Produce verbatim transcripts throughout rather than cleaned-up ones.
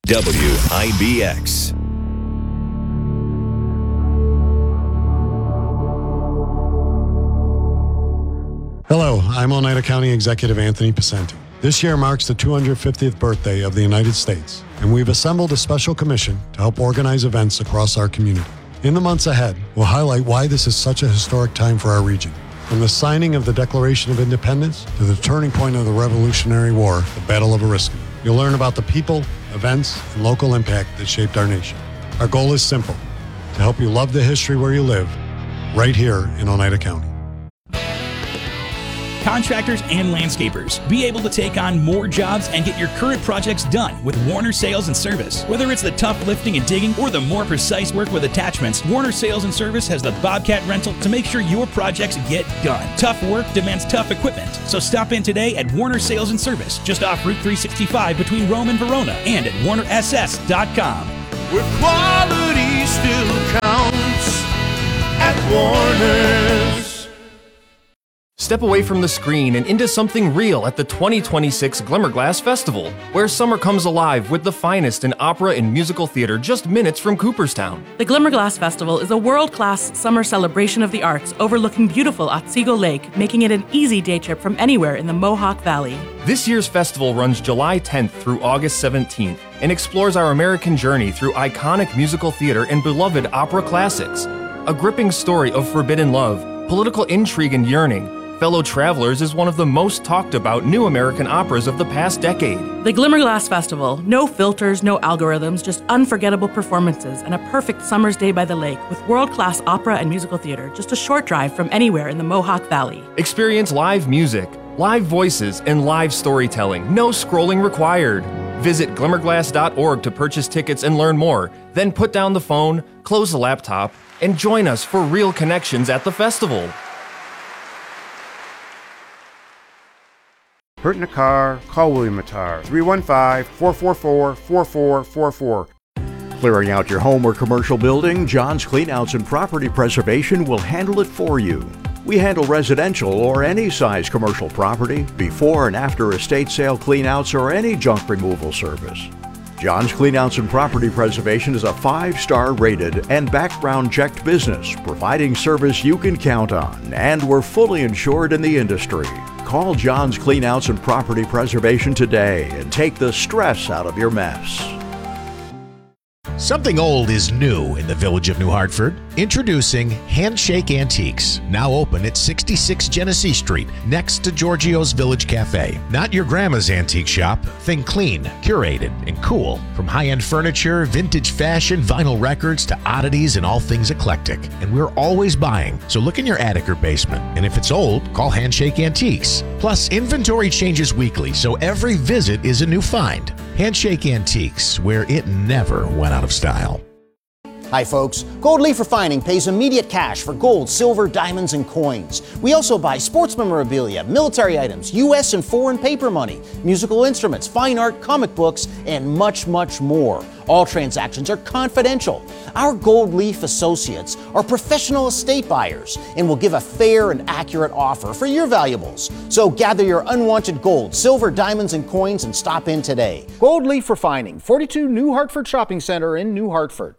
W I B X. Hello, I'm Oneida County Executive Anthony Picenti. This year marks the two hundred fiftieth birthday of the United States, and we've assembled a special commission to help organize events across our community. In the months ahead, we'll highlight why this is such a historic time for our region. From the signing of the Declaration of Independence to the turning point of the Revolutionary War, the Battle of Oriskany. You'll learn about the people, events, and local impact that shaped our nation. Our goal is simple, to help you love the history where you live, right here in Oneida County. Contractors and landscapers, be able to take on more jobs and get your current projects done with Warner Sales and Service. Whether it's the tough lifting and digging or the more precise work with attachments, Warner Sales and Service has the Bobcat rental to make sure your projects get done. Tough work demands tough equipment, so stop in today at Warner Sales and Service, just off Route three sixty-five between Rome and Verona, and at warner s s dot com. Where quality still counts at Warner's. Step away from the screen and into something real at the twenty twenty-six Glimmerglass Festival, where summer comes alive with the finest in opera and musical theater just minutes from Cooperstown. The Glimmerglass Festival is a world-class summer celebration of the arts overlooking beautiful Otsego Lake, making it an easy day trip from anywhere in the Mohawk Valley. This year's festival runs July tenth through August seventeenth and explores our American journey through iconic musical theater and beloved opera classics. A gripping story of forbidden love, political intrigue and yearning, Fellow Travelers is one of the most talked about new American operas of the past decade. The Glimmerglass Festival. No filters, no algorithms, just unforgettable performances and a perfect summer's day by the lake with world-class opera and musical theater just a short drive from anywhere in the Mohawk Valley. Experience live music, live voices, and live storytelling. No scrolling required. Visit glimmerglass dot org to purchase tickets and learn more. Then put down the phone, close the laptop, and join us for real connections at the festival. Hurt in a car? Call William Mattar, three one five, four four four, four four four four. Clearing out your home or commercial building, John's Cleanouts and Property Preservation will handle it for you. We handle residential or any size commercial property, before and after estate sale cleanouts or any junk removal service. John's Cleanouts and Property Preservation is a five-star rated and background checked business, providing service you can count on, and we're fully insured in the industry. Call John's Cleanouts and Property Preservation today and take the stress out of your mess. Something old is new in the village of New Hartford. Introducing Handshake Antiques, now open at sixty-six Genesee Street, next to Giorgio's Village Cafe. Not your grandma's antique shop. Think clean, curated, and cool. From high-end furniture, vintage fashion, vinyl records, to oddities and all things eclectic. And we're always buying, so look in your attic or basement. And if it's old, call Handshake Antiques. Plus, inventory changes weekly, so every visit is a new find. Handshake Antiques, where it never went out of style. Hi folks, Gold Leaf Refining pays immediate cash for gold, silver, diamonds, and coins. We also buy sports memorabilia, military items, U S and foreign paper money, musical instruments, fine art, comic books, and much, much more. All transactions are confidential. Our Gold Leaf associates are professional estate buyers and will give a fair and accurate offer for your valuables. So gather your unwanted gold, silver, diamonds, and coins and stop in today. Gold Leaf Refining, forty-two New Hartford Shopping Center in New Hartford.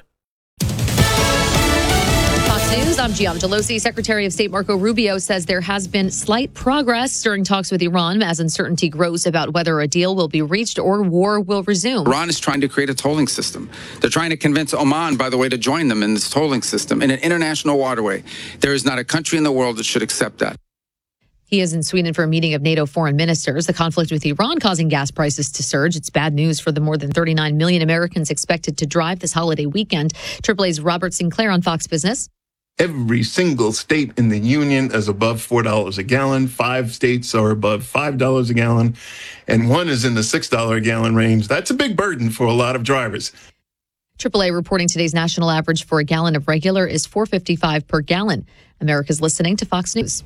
News. I'm Gianna Gelosi. Secretary of State Marco Rubio says there has been slight progress during talks with Iran as uncertainty grows about whether a deal will be reached or war will resume. Iran is trying to create a tolling system. They're trying to convince Oman, by the way, to join them in this tolling system in an international waterway. There is not a country in the world that should accept that. He is in Sweden for a meeting of NATO foreign ministers. The conflict with Iran causing gas prices to surge. It's bad news for the more than thirty-nine million Americans expected to drive this holiday weekend. triple A's Robert Sinclair on Fox Business. Every single state in the union is above four dollars a gallon. Five states are above five dollars a gallon, and one is in the six dollars a gallon range. That's a big burden for a lot of drivers. triple A reporting today's national average for a gallon of regular is four dollars and fifty-five cents per gallon. America's listening to Fox News.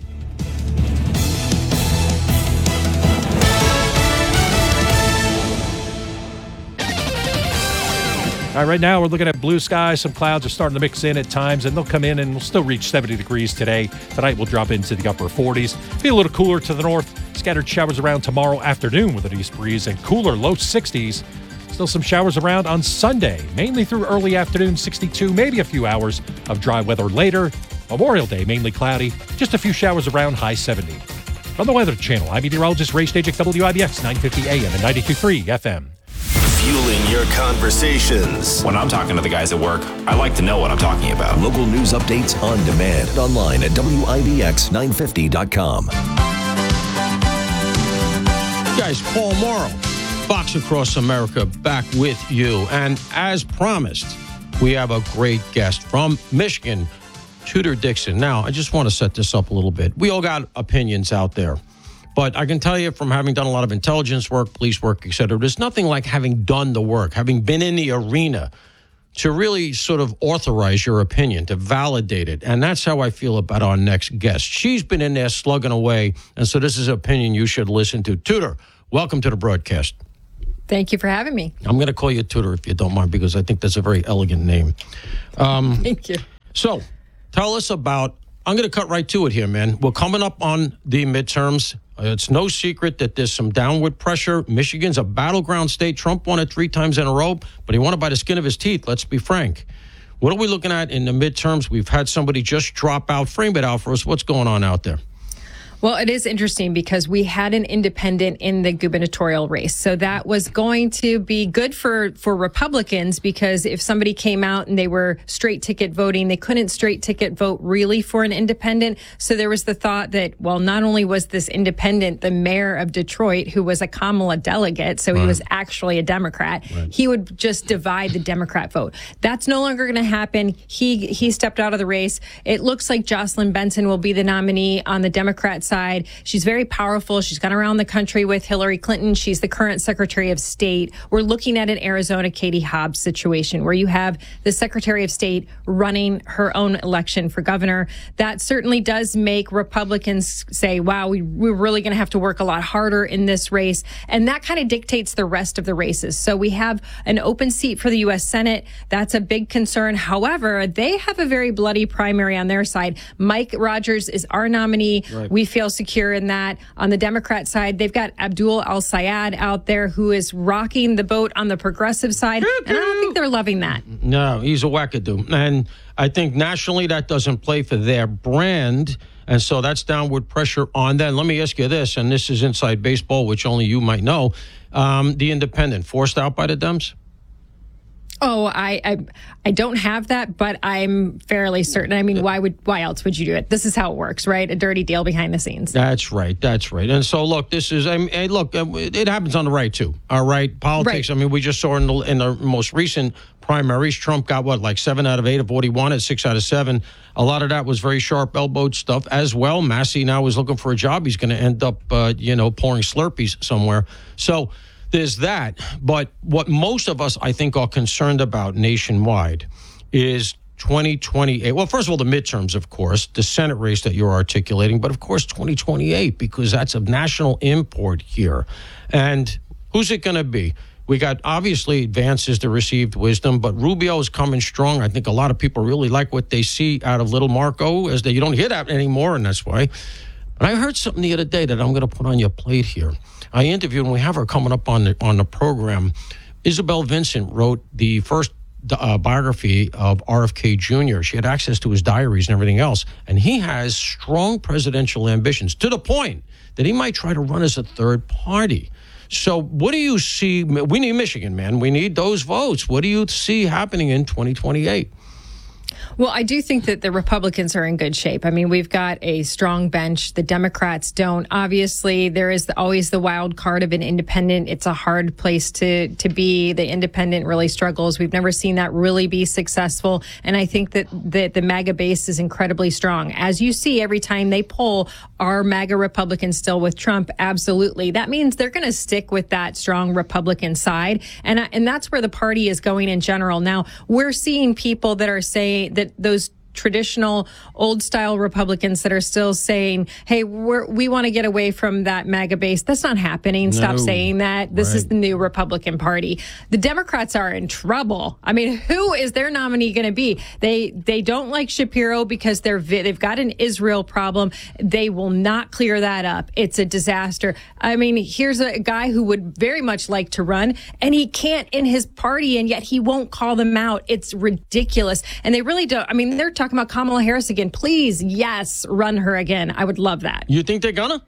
All right, right now we're looking at blue skies. Some clouds are starting to mix in at times, and they'll come in and we'll still reach seventy degrees today. Tonight we'll drop into the upper forties. Be a little cooler to the north. Scattered showers around tomorrow afternoon with an east breeze, and cooler low sixties Still some showers around on Sunday, mainly through early afternoon, sixty-two, maybe a few hours of dry weather later. Memorial Day, mainly cloudy, just a few showers around, high seventy. From the Weather Channel, I'm meteorologist Ray Stajik, W I B X nine fifty A M and ninety-two point three F M. Fueling your conversations. When I'm talking to the guys at work, I like to know what I'm talking about. Local news updates on demand and online at W I B X nine fifty dot com. Guys, Paul Morrow, Fox Across America, back with you. And as promised, we have a great guest from Michigan, Tudor Dixon. Now, I just want to set this up a little bit. We all got opinions out there. But I can tell you from having done a lot of intelligence work, police work, et cetera, there's nothing like having done the work, having been in the arena to really sort of authorize your opinion, to validate it. And that's how I feel about our next guest. She's been in there slugging away, and so this is an opinion you should listen to. Tudor, welcome to the broadcast. Thank you for having me. I'm going to call you Tudor if you don't mind, because I think that's a very elegant name. Um, Thank you. So tell us about, I'm going to cut right to it here, man. We're coming up on the midterms. It's no secret that there's some downward pressure. Michigan's a battleground state. Trump won it three times in a row, but he won it by the skin of his teeth, let's be frank. What are we looking at in the midterms? We've had somebody just drop out. Frame it out for us. What's going on out there? Well, it is interesting because we had an independent in the gubernatorial race. So that was going to be good for, for Republicans, because if somebody came out and they were straight ticket voting, they couldn't straight ticket vote really for an independent. So there was the thought that, well, not only was this independent the mayor of Detroit, who was a Kamala delegate, so right. he was actually a Democrat, right. he would just divide the Democrat vote. That's no longer going to happen. He, he stepped out of the race. It looks like Jocelyn Benson will be the nominee on the Democrat side. She's very powerful. She's gone around the country with Hillary Clinton. She's the current Secretary of State. We're looking at an Arizona Katie Hobbs situation where you have the Secretary of State running her own election for governor. That certainly does make Republicans say, wow, we, we're really going to have to work a lot harder in this race. And that kind of dictates the rest of the races. So we have an open seat for the U S Senate. That's a big concern. However, they have a very bloody primary on their side. Mike Rogers is our nominee. Right. We feel secure in that. On the Democrat side, they've got Abdul Al-Sayed out there, who is rocking the boat on the progressive side. And I don't think they're loving that. No, he's a wackadoo. And I think nationally that doesn't play for their brand. And so that's downward pressure on them. Let me ask you this, and this is inside baseball, which only you might know. Um, the independent, forced out by the Dems? Oh, I, I I don't have that, but I'm fairly certain. I mean, why would why else would you do it? This is how it works, right? A dirty deal behind the scenes. That's right. That's right. And so, look, this is, I mean, look, it happens on the right, too. All right. Politics. Right. I mean, we just saw in the, in the most recent primaries, Trump got what, like seven out of eight of what he wanted, six out of seven. A lot of that was very sharp elbowed stuff as well. Massey now is looking for a job. He's going to end up, uh, you know, pouring Slurpees somewhere. So, there's that, but what most of us, I think, are concerned about nationwide is twenty twenty-eight. Well, first of all, the midterms, of course, the Senate race that you're articulating, but of course, twenty twenty-eight, because that's of national import here. And who's it going to be? We got, obviously, Vance is the received wisdom, but Rubio is coming strong. I think a lot of people really like what they see out of little Marco, as they, you don't hear that anymore, and that's why. But I heard something the other day that I'm going to put on your plate here. I interviewed, and we have her coming up on the, on the program. Isabel Vincent wrote the first uh, biography of R F K Junior She had access to his diaries and everything else. And he has strong presidential ambitions, to the point that he might try to run as a third party. So what do you see? We need Michigan, man. We need those votes. What do you see happening in twenty twenty-eight? Well, I do think that the Republicans are in good shape. I mean, we've got a strong bench. The Democrats don't. Obviously, there is always the wild card of an independent. It's a hard place to, to be. The independent really struggles. We've never seen that really be successful. And I think that the, the MAGA base is incredibly strong. As you see, every time they poll, are MAGA Republicans still with Trump? Absolutely. That means they're going to stick with that strong Republican side. And, and that's where the party is going in general. Now, we're seeing people that are saying that those traditional old style Republicans that are still saying, hey, we're, we want to get away from that MAGA base. That's not happening. Stop No. saying that. This Right. is the new Republican Party. The Democrats are in trouble. I mean, who is their nominee going to be? They they don't like Shapiro because they're vi- they've got an Israel problem. They will not clear that up. It's a disaster. I mean, here's a guy who would very much like to run, and he can't in his party, and yet he won't call them out. It's ridiculous. And they really don't. I mean, they're talking about Kamala Harris again. Please, yes, run her again. I would love that. You think they're gonna?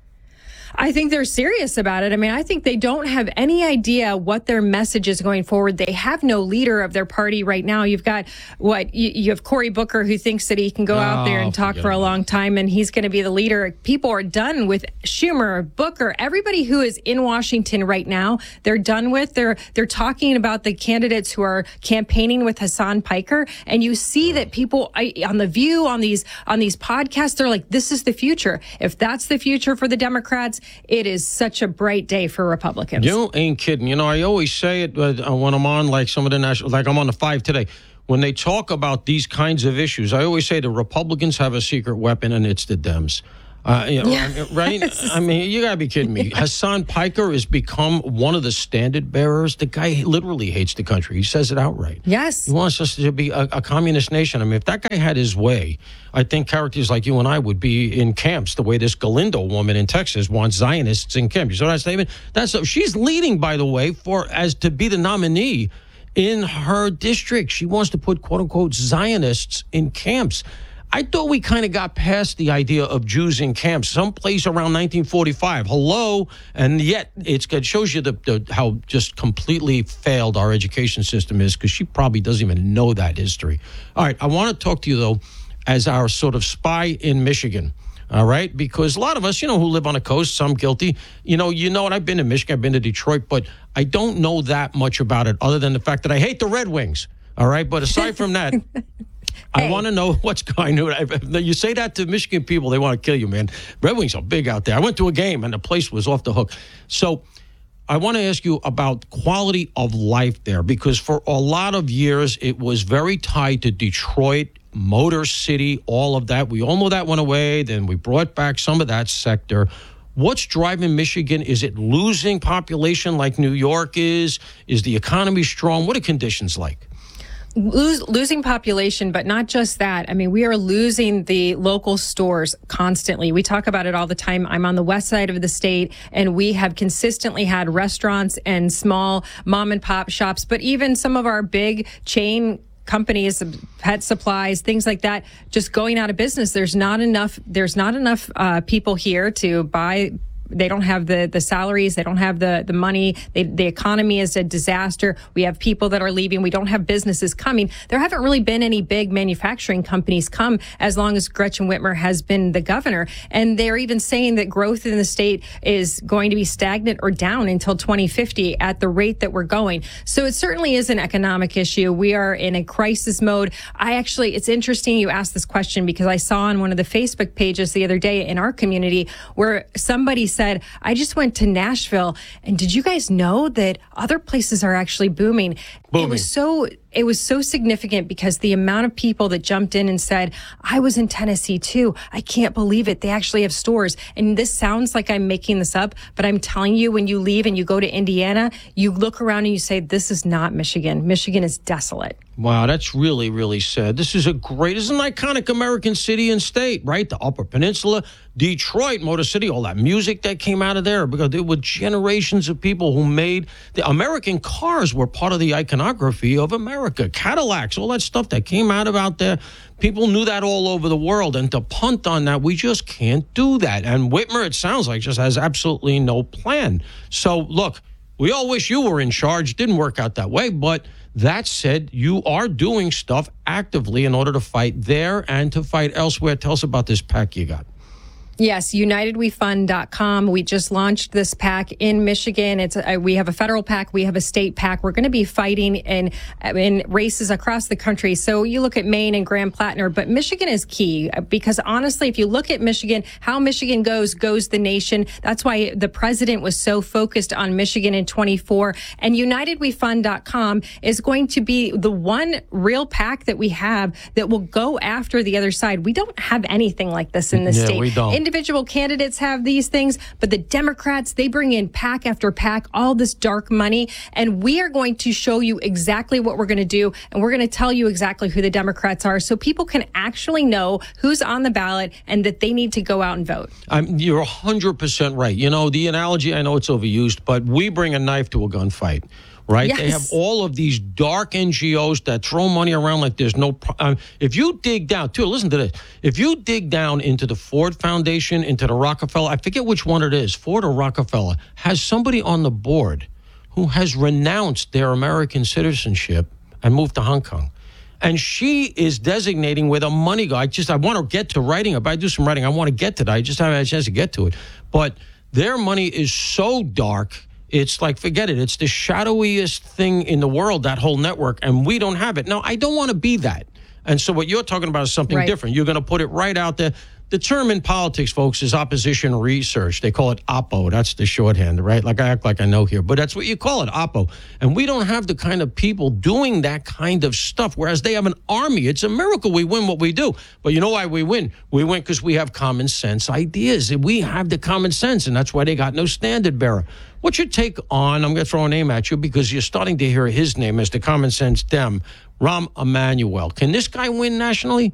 I think they're serious about it. I mean, I think they don't have any idea what their message is going forward. They have no leader of their party right now. You've got what you, you have Cory Booker, who thinks that he can go out there and talk for a long time, and he's going to be the leader. People are done with Schumer, Booker, everybody who is in Washington right now. They're done with. They're they're talking about the candidates who are campaigning with Hassan Piker, and you see that people I, on The View, on these on these podcasts, they're like, "This is the future." If that's the future for the Democrats, it is such a bright day for Republicans. You ain't kidding. You know, I always say it uh, when I'm on like some of the national, like I'm on the five today. When they talk about these kinds of issues, I always say the Republicans have a secret weapon, and it's the Dems. Uh, you know, Yeah. I mean, right? I mean, you gotta be kidding me. Hassan Piker has become one of the standard bearers. The guy literally hates the country. He says it outright. Yes. He wants us to be a, a communist nation. I mean, if that guy had his way, I think characters like you and I would be in camps the way this Galindo woman in Texas wants Zionists in camps. You saw that statement? That's she's leading, by the way, for as to be the nominee in her district. She wants to put quote unquote Zionists in camps. I thought we kind of got past the idea of Jews in camps someplace around nineteen forty-five. Hello. And yet it's, it shows you the, the, how just completely failed our education system is, because she probably doesn't even know that history. All right. I want to talk to you, though, as our sort of spy in Michigan. All right. Because a lot of us, you know, who live on the coast, some guilty, you know, you know, and I've been to Michigan, I've been to Detroit, but I don't know that much about it other than the fact that I hate the Red Wings. All right. But aside from that, I want to know what's going on. You say that to Michigan people, they want to kill you, man. Red Wings are big out there. I went to a game and the place was off the hook. So I want to ask you about quality of life there, because for a lot of years it was very tied to Detroit, Motor City, all of that. We all know that went away. Then we brought back some of that sector. What's driving Michigan? Is it losing population like New York is? Is the economy strong? What are conditions like? Lose, losing population, but not just that. I mean, we are losing the local stores constantly. We talk about it all the time. I'm on the west side of the state, and we have consistently had restaurants and small mom and pop shops, but even some of our big chain companies, pet supplies, things like that, just going out of business. There's not enough. There's not enough uh, people here to buy. They don't have the, the salaries. They don't have the, the money. They, the economy is a disaster. We have people that are leaving. We don't have businesses coming. There haven't really been any big manufacturing companies come as long as Gretchen Whitmer has been the governor. And they're even saying that growth in the state is going to be stagnant or down until twenty fifty at the rate that we're going. So it certainly is an economic issue. We are in a crisis mode. I actually, it's interesting you asked this question, because I saw on one of the Facebook pages the other day in our community where somebody said, said, I just went to Nashville, and did you guys know that other places are actually booming? Booming. It was so it was so significant because the amount of people that jumped in and said, I was in Tennessee too. I can't believe it. They actually have stores. And this sounds like I'm making this up, but I'm telling you, when you leave and you go to Indiana, you look around and you say, this is not Michigan. Michigan is desolate. Wow, that's really, really sad. This is a great, this is an iconic American city and state, right? The Upper Peninsula, Detroit, Motor City, all that music that came out of there, because there were generations of people who made, the American cars were part of the iconography of America. Cadillacs, all that stuff that came out of out there. People knew that all over the world. And to punt on that, we just can't do that. And Whitmer, it sounds like, just has absolutely no plan. So, look, we all wish you were in charge. Didn't work out that way. But that said, you are doing stuff actively in order to fight there and to fight elsewhere. Tell us about this pack you got. Yes, united we fund dot com. We just launched this PAC in Michigan. It's a, we have a federal PAC, we have a state PAC. We're going to be fighting in in races across the country. So you look at Maine and Grand Platinum, but Michigan is key because honestly, if you look at Michigan, how Michigan goes goes the nation. That's why the president was so focused on Michigan in twenty-four. And united we fund dot com is going to be the one real PAC that we have that will go after the other side. We don't have anything like this in the yeah, state. We don't. Individual candidates have these things, but the Democrats, they bring in PAC after PAC, all this dark money. And we are going to show you exactly what we're going to do. And we're going to tell you exactly who the Democrats are so people can actually know who's on the ballot and that they need to go out and vote. I'm, you're one hundred percent right. You know, the analogy, I know it's overused, but we bring a knife to a gunfight. Right? Yes. They have all of these dark N G Os that throw money around like there's no... Pro- um, if you dig down, too, listen to this. If you dig down into the Ford Foundation, into the Rockefeller, I forget which one it is, Ford or Rockefeller, has somebody on the board who has renounced their American citizenship and moved to Hong Kong. And she is designating where the money goes. I just, I want to get to writing it, but I do some writing. I want to get to that. I just haven't had a chance to get to it. But their money is so dark... It's like, forget it. It's the shadowiest thing in the world, that whole network, and we don't have it. Now, I don't want to be that. And so what you're talking about is something right. different. You're going to put it right out there. The term in politics, folks, is opposition research. They call it oppo. That's the shorthand, right? Like I act like I know here, but that's what you call it, oppo. And we don't have the kind of people doing that kind of stuff, whereas they have an army. It's a miracle we win what we do. But you know why we win? We win because we have common sense ideas. We have the common sense, and that's why they got no standard bearer. What's your take on, I'm going to throw a name at you because you're starting to hear his name as the common sense Dem, Rahm Emanuel. Can this guy win nationally?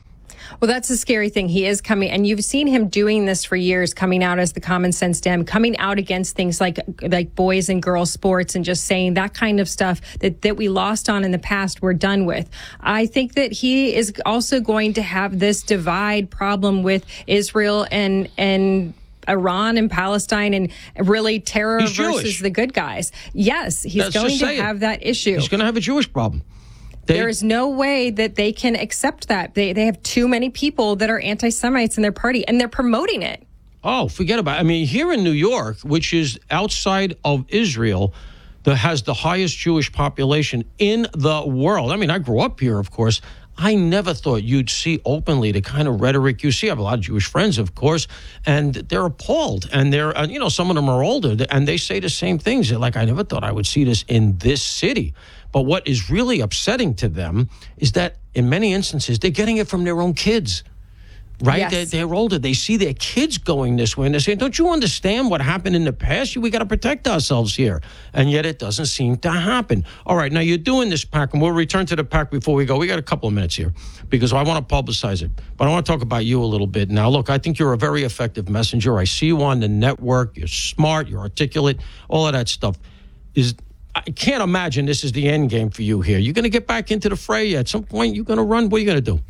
Well, that's the scary thing. He is coming, and you've seen him doing this for years, coming out as the common sense Dem, coming out against things like like boys and girls sports and just saying that kind of stuff that, that we lost on in the past, we're done with. I think that he is also going to have this divide problem with Israel and and Iran and Palestine and really terror He's versus Jewish. the good guys. Yes, he's Let's going just to say it. have that issue. He's going to have a Jewish problem. They, there is no way that they can accept that. They they have too many people that are anti-Semites in their party, and they're promoting it. Oh, forget about it. I mean, here in New York, which is outside of Israel, that has the highest Jewish population in the world. I mean, I grew up here, of course. I never thought you'd see openly the kind of rhetoric you see. I have a lot of Jewish friends, of course, and they're appalled. And they're, uh, you know, some of them are older, and they say the same things. They're like, I never thought I would see this in this city. But what is really upsetting to them is that in many instances, they're getting it from their own kids. Right? Yes. They're, they're older. They see their kids going this way, and they're saying, don't you understand what happened in the past? We got to protect ourselves here. And yet it doesn't seem to happen. All right, now you're doing this PAC, and we'll return to the PAC before we go. We got a couple of minutes here because I want to publicize it. But I want to talk about you a little bit. Now, look, I think you're a very effective messenger. I see you on the network. You're smart. You're articulate. All of that stuff. Is I can't imagine this is the end game for you here. You're going to get back into the fray at some point. You're going to run. What are you going to do?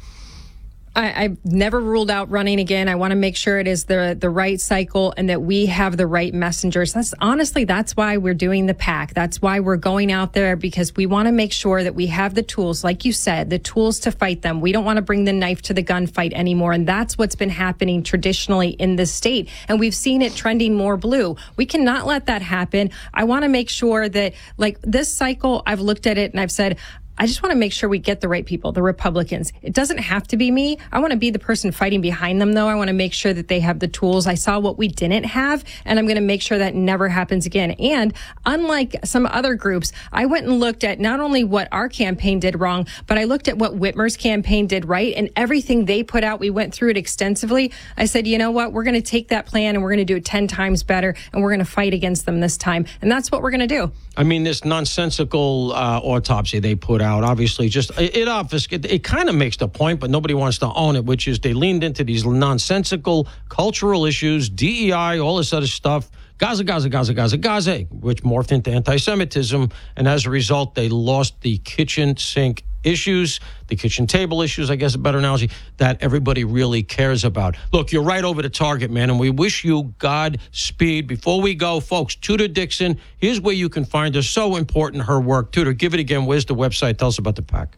I, I've never ruled out running again. I want to make sure it is the the right cycle and that we have the right messengers. That's honestly, that's why we're doing the PAC. That's why we're going out there, because we want to make sure that we have the tools, like you said, the tools to fight them. We don't want to bring the knife to the gunfight anymore. And that's what's been happening traditionally in this state. And we've seen it trending more blue. We cannot let that happen. I want to make sure that, like, this cycle, I've looked at it and I've said, I just want to make sure we get the right people, the Republicans. It doesn't have to be me. I want to be the person fighting behind them, though. I want to make sure that they have the tools. I saw what we didn't have, and I'm going to make sure that never happens again. And unlike some other groups, I went and looked at not only what our campaign did wrong, but I looked at what Whitmer's campaign did right, and everything they put out, we went through it extensively. I said, you know what? We're going to take that plan, and we're going to do it ten times better, and we're going to fight against them this time. And that's what we're going to do. I mean, this nonsensical uh, autopsy they put out, obviously, just it, it obfuscates. It, it kind of makes the point, but nobody wants to own it, which is they leaned into these nonsensical cultural issues, D E I, all this other stuff. Gaza, Gaza, Gaza, Gaza, Gaza, which morphed into anti-Semitism. And as a result, they lost the kitchen sink issues, the kitchen table issues, I guess a better analogy, that everybody really cares about. Look, you're right over the target, man, and we wish you Godspeed. Before we go, folks, Tudor Dixon, here's where you can find her. So important, her work. Tudor, give it again. Where's the website? Tell us about the PAC.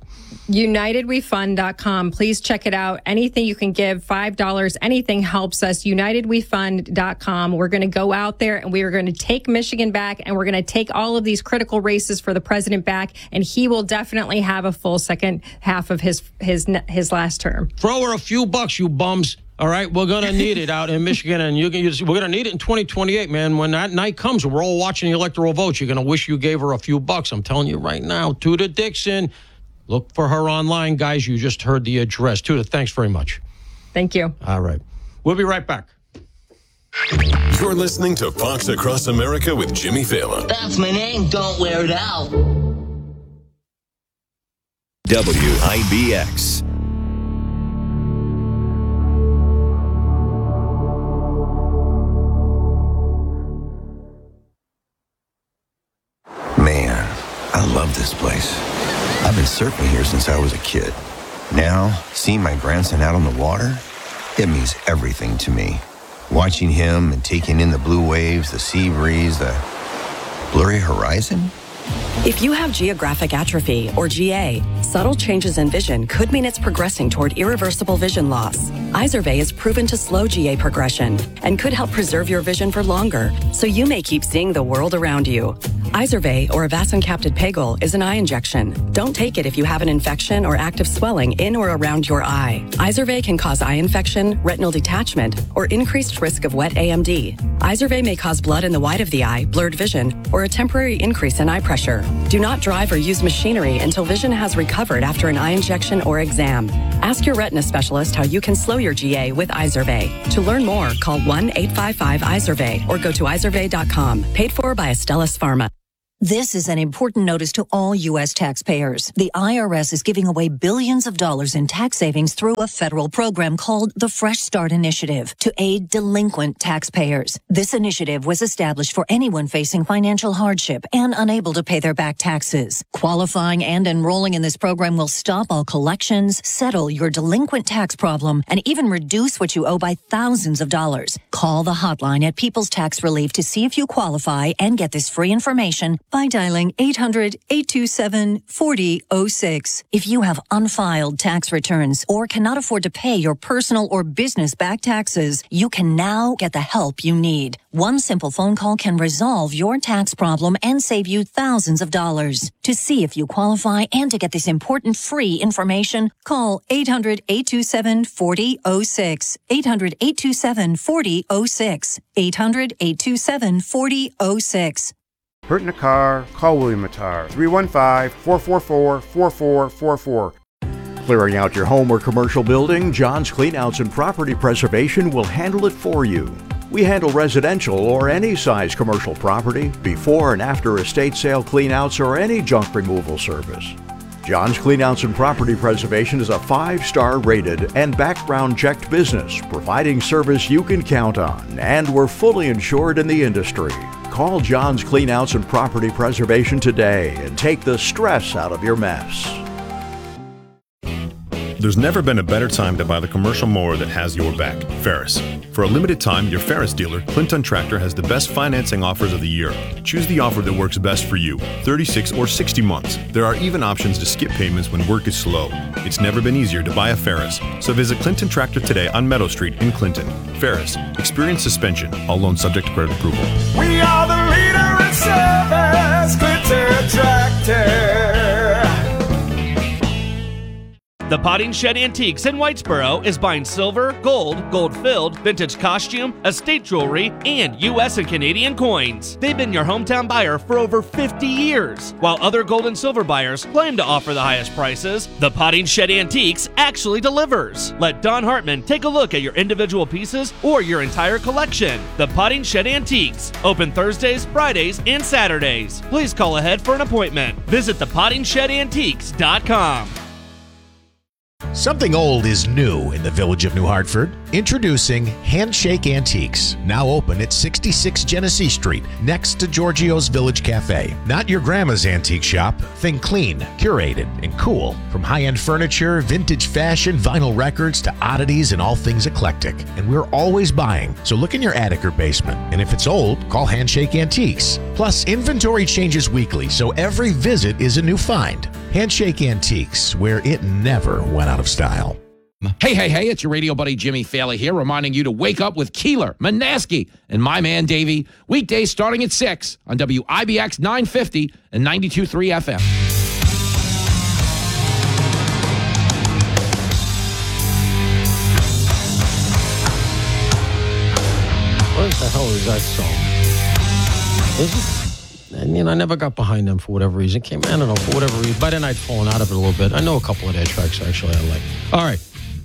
United We Fund dot com. Please check it out. Anything you can give, five dollars, anything helps us. United We Fund dot com. We're going to go out there and we are going to take Michigan back, and we're going to take all of these critical races for the president back, and he will definitely have a full second half of his his his last term. Throw her a few bucks, you bums. All right, we're going to need it out in Michigan, and you can use, we're going to need it in twenty twenty-eight, man. When that night comes, we're all watching the electoral votes. You're going to wish you gave her a few bucks. I'm telling you right now. Tuda Dixon. Look for her online, guys. You just heard the address. Tuda, thanks very much. Thank you. All right. We'll be right back. You're listening to Fox Across America with Jimmy Fallon. That's my name. Don't wear it out. W I B X. Man, I love this place. I've been surfing here since I was a kid. Now, seeing my grandson out on the water, it means everything to me. Watching him and taking in the blue waves, the sea breeze, the blurry horizon. If you have geographic atrophy, or G A, subtle changes in vision could mean it's progressing toward irreversible vision loss. Izervay is proven to slow G A progression and could help preserve your vision for longer, so you may keep seeing the world around you. Izervay, or avacincaptad pegol, is an eye injection. Don't take it if you have an infection or active swelling in or around your eye. Izervay can cause eye infection, retinal detachment, or increased risk of wet A M D. Izervay may cause blood in the white of the eye, blurred vision, or a temporary increase in eye pressure. Do not drive or use machinery until vision has recovered after an eye injection or exam. Ask your retina specialist how you can slow your G A with Izervay. To learn more, call one eight five five Izervay or go to Izervay dot com. Paid for by Astellas Pharma. This is an important notice to all U S taxpayers. The I R S is giving away billions of dollars in tax savings through a federal program called the Fresh Start Initiative to aid delinquent taxpayers. This initiative was established for anyone facing financial hardship and unable to pay their back taxes. Qualifying and enrolling in this program will stop all collections, settle your delinquent tax problem, and even reduce what you owe by thousands of dollars. Call the hotline at People's Tax Relief to see if you qualify and get this free information by dialing eight hundred, eight two seven, four zero zero six. If you have unfiled tax returns or cannot afford to pay your personal or business back taxes, you can now get the help you need. One simple phone call can resolve your tax problem and save you thousands of dollars. To see if you qualify and to get this important free information, call eight hundred, eight two seven, four zero zero six. eight hundred, eight two seven, four zero zero six. eight hundred, eight two seven, four zero zero six. Hurt in a car? Call William Matar. three one five, four four four, four four four four. Clearing out your home or commercial building, John's Cleanouts and Property Preservation will handle it for you. We handle residential or any size commercial property, before and after estate sale cleanouts or any junk removal service. John's Cleanouts and Property Preservation is a five-star rated and background checked business, providing service you can count on, and we're fully insured in the industry. Call John's Cleanouts and Property Preservation today and take the stress out of your mess. There's never been a better time to buy the commercial mower that has your back. Ferris. For a limited time, your Ferris dealer, Clinton Tractor, has the best financing offers of the year. Choose the offer that works best for you, thirty-six or sixty months. There are even options to skip payments when work is slow. It's never been easier to buy a Ferris. So visit Clinton Tractor today on Meadow Street in Clinton. Ferris. Experience suspension. All loans subject to credit approval. We are the leader in service, Clinton Tractor. The Potting Shed Antiques in Whitesboro is buying silver, gold, gold-filled, vintage costume, estate jewelry, and U S and Canadian coins. They've been your hometown buyer for over fifty years. While other gold and silver buyers claim to offer the highest prices, the Potting Shed Antiques actually delivers. Let Don Hartman take a look at your individual pieces or your entire collection. The Potting Shed Antiques, open Thursdays, Fridays, and Saturdays. Please call ahead for an appointment. Visit the potting shed antiques dot com. Something old is new in the village of New Hartford. Introducing Handshake Antiques, now open at sixty-six Genesee Street, next to Giorgio's Village Cafe. Not your grandma's antique shop. Think clean, curated, and cool. From high-end furniture, vintage fashion, vinyl records, to oddities and all things eclectic. And we're always buying, so look in your attic or basement. And if it's old, call Handshake Antiques. Plus, inventory changes weekly, so every visit is a new find. Handshake Antiques, where it never went out of style. Hey, hey, hey, it's your radio buddy Jimmy Failla here, reminding you to wake up with Keeler, Manaski, and my man Davey, weekdays starting at six on W I B X nine fifty and ninety-two point three F M. What the hell is that song? Is it? And, you know, I never got behind them for whatever reason. Came, I don't know, for whatever reason. By then I'd fallen out of it a little bit. I know a couple of their tracks, actually, I like. All right.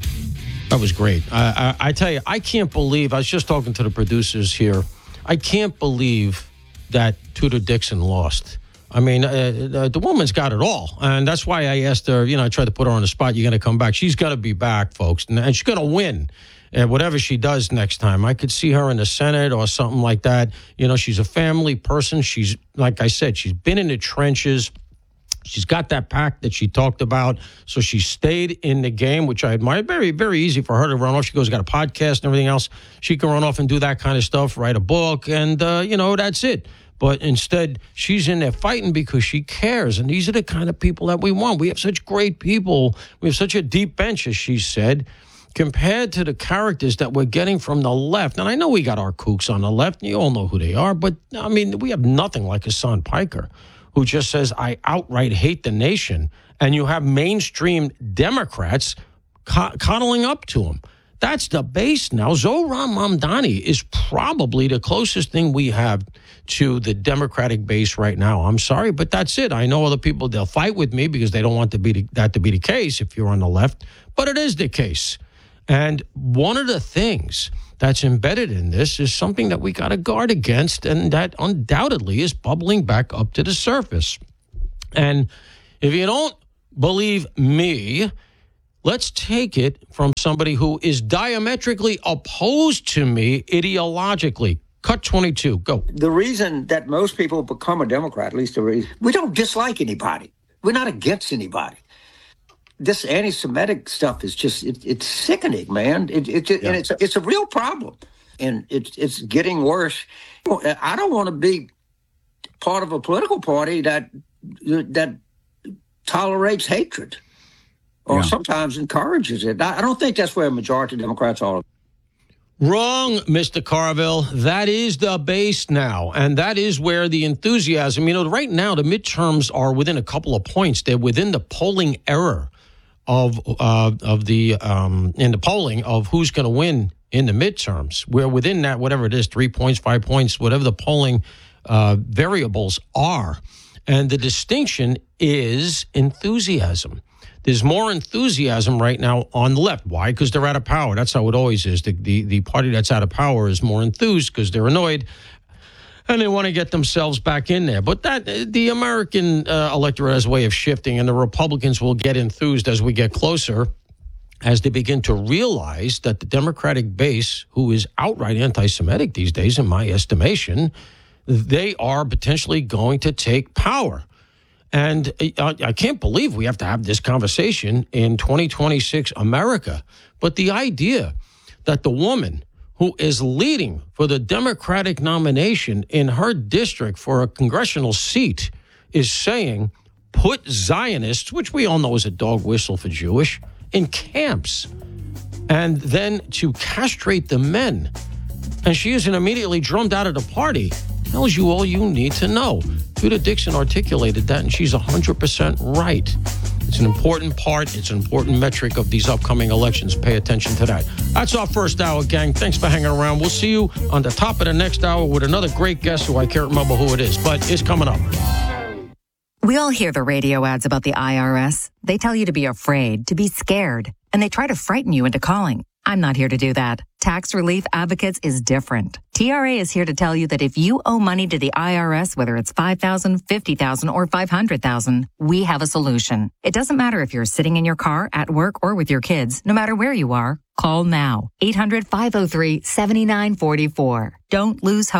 That was great. I, I, I tell you, I can't believe, I was just talking to the producers here. I can't believe that Tudor Dixon lost. I mean, uh, the woman's got it all. And that's why I asked her, you know, I tried to put her on the spot. You're going to come back. She's going to be back, folks. And, and she's going to win. And whatever she does next time, I could see her in the Senate or something like that. You know, she's a family person. She's, like I said, she's been in the trenches. She's got that pack that she talked about. So she stayed in the game, which I admire. Very, very easy for her to run off. She goes, got a podcast and everything else. She can run off and do that kind of stuff, write a book, and, uh, you know, that's it. But instead, she's in there fighting because she cares. And these are the kind of people that we want. We have such great people. We have such a deep bench, as she said, compared to the characters that we're getting from the left. And I know we got our kooks on the left, and you all know who they are, but, I mean, we have nothing like Hassan Piker, who just says, I outright hate the nation, and you have mainstream Democrats co- coddling up to him. That's the base now. Zohran Mamdani is probably the closest thing we have to the Democratic base right now. I'm sorry, but that's it. I know other people, they'll fight with me because they don't want to be the, that to be the case if you're on the left, but it is the case. And one of the things that's embedded in this is something that we got to guard against, and that undoubtedly is bubbling back up to the surface. And if you don't believe me, let's take it from somebody who is diametrically opposed to me ideologically. Cut twenty-two, go. The reason that most people become a Democrat, at least the reason, we don't dislike anybody. We're not against anybody. This anti-Semitic stuff is just, it, it's sickening, man. It, it, it, yeah. And it's, it's a real problem. And it's, it's getting worse. I don't want to be part of a political party that that tolerates hatred or yeah. sometimes encourages it. I, I don't think that's where a majority of Democrats are. Wrong, Mister Carville. That is the base now, and that is where the enthusiasm, you know, right now the midterms are within a couple of points. They're within the polling error of uh, of the um, in the polling of who's going to win in the midterms. We're within that, whatever it is, three points, five points, whatever the polling uh, variables are. And the distinction is enthusiasm. There's more enthusiasm right now on the left. Why? Because they're out of power. That's how it always is. The, the, the party that's out of power is more enthused because they're annoyed and they want to get themselves back in there. But that the American uh, electorate has a way of shifting, and the Republicans will get enthused as we get closer, as they begin to realize that the Democratic base, who is outright anti-Semitic these days, in my estimation, they are potentially going to take power. And I, I can't believe we have to have this conversation in twenty twenty-six America. But the idea that the woman who is leading for the Democratic nomination in her district for a congressional seat is saying, put Zionists, which we all know is a dog whistle for Jewish, in camps, and then to castrate the men. And she isn't immediately drummed out of the party. Tells you all you need to know. Tudor Dixon articulated that, and she's one hundred percent right. It's an important part. It's an important metric of these upcoming elections. Pay attention to that. That's our first hour, gang. Thanks for hanging around. We'll see you on the top of the next hour with another great guest who I can't remember who it is, but it's coming up. We all hear the radio ads about the I R S. They tell you to be afraid, to be scared, and they try to frighten you into calling. I'm not here to do that. Tax Relief Advocates is different. T R A is here to tell you that if you owe money to the I R S, whether it's five thousand dollars, fifty thousand dollars, or five hundred thousand dollars, we have a solution. It doesn't matter if you're sitting in your car, at work, or with your kids. No matter where you are, call now. eight hundred, five oh three, seven nine four four. Don't lose hope.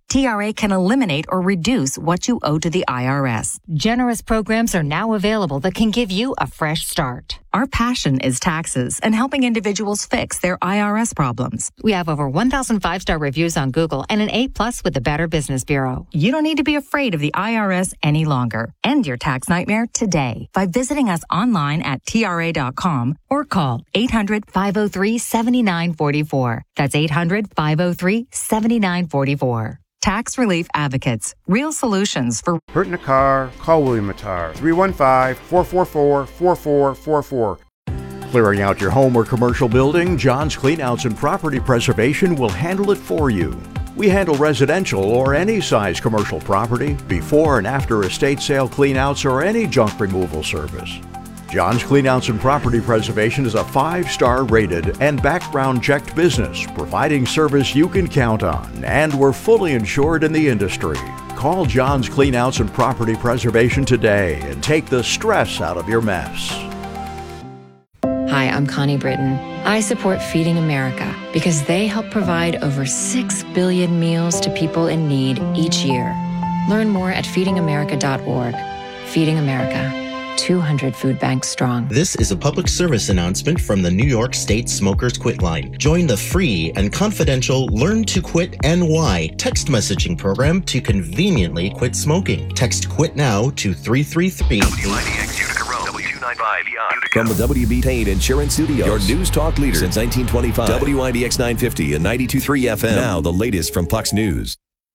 T R A can eliminate or reduce what you owe to the I R S. Generous programs are now available that can give you a fresh start. Our passion is taxes and helping individuals fix their I R S problems. We have over one thousand five-star reviews on Google and an A plus with the Better Business Bureau. You don't need to be afraid of the I R S any longer. End your tax nightmare today by visiting us online at T R A dot com or call eight hundred, five oh three, seven nine four four. That's eight hundred, five oh three, seven nine four four. Tax Relief Advocates. Real solutions for Hurt in a car? Call William Matar. three one five, four four four, four four four four. Clearing out your home or commercial building, John's Cleanouts and Property Preservation will handle it for you. We handle residential or any size commercial property, before and after estate sale cleanouts or any junk removal service. John's Cleanouts and Property Preservation is a five-star rated and background-checked business, providing service you can count on, and we're fully insured in the industry. Call John's Cleanouts and Property Preservation today and take the stress out of your mess. Hi, I'm Connie Britton. I support Feeding America because they help provide over six billion meals to people in need each year. Learn more at feeding america dot org. Feeding America. two hundred food banks strong. This is a public service announcement from the New York State Smokers Quit Line. Join the free and confidential Learn to Quit N Y text messaging program to conveniently quit smoking. Text QUIT NOW to three three three. W I D X Utica Road, W two ninety-five Utica. From the W B Payne Insurance Studios, your news talk leader since nineteen twenty-five. W I D X nine fifty and ninety-two point three F M. Now the latest from Fox News.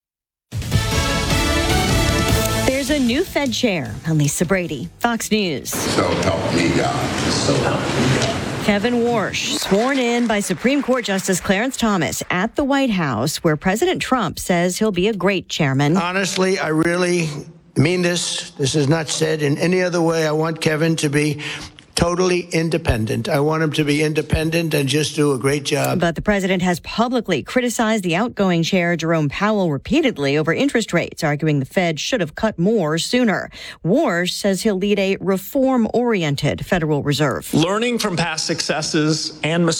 There's a new Fed chair, Lisa Brady, Fox News. So help me God. So help me God. Kevin Warsh, sworn in by Supreme Court Justice Clarence Thomas at the White House, where President Trump says he'll be a great chairman. Honestly, I really mean this. This is not said in any other way. I want Kevin to be totally independent. I want him to be independent and just do a great job. But the president has publicly criticized the outgoing chair, Jerome Powell, repeatedly over interest rates, arguing the Fed should have cut more sooner. Warsh says he'll lead a reform-oriented Federal Reserve. Learning from past successes and mistakes